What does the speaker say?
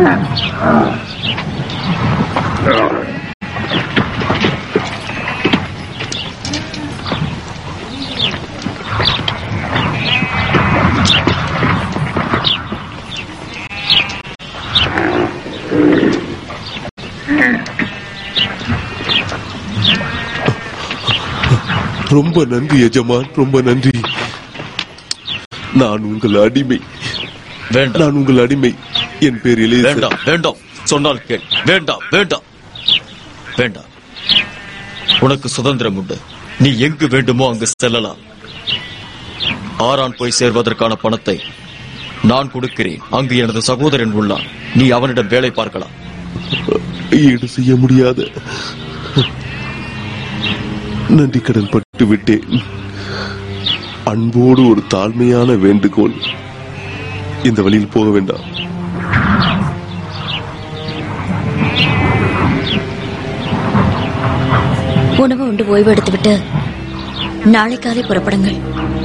ரொம்ப நன்றி எஜமான், ரொம்ப நன்றி. நான் உங்கள் அடிமை. வேண்டாம், நான் உங்கள் அடிமை. என் பேர் எலியேசர். வேண்டாம் வேண்டாம், சொன்னால் கேள். வேண்டாம் வேண்டாம் வேண்டாம். உனக்கு சுதந்திரம் உண்டு. நீ எங்கு வேண்டுமோ அங்கு செல்லலாம். ஆரான் போய் சேர்வதற்கான பணத்தை நான் கொடுக்கிறேன். அங்கு எனது சகோதரன் உள்ளான். நீ அவனிடம் வேலை பார்க்கலாம். ஈடு செய்ய முடியாத நன்றி கடன் பட்டு விட்டேன். அன்போடு ஒரு தாழ்மையான வேண்டுகோள், இந்த வழியில் போக வேண்டாம். உணவு உண்டு ஓய்வு எடுத்துவிட்டு நாளை காலை புறப்படுங்கள்.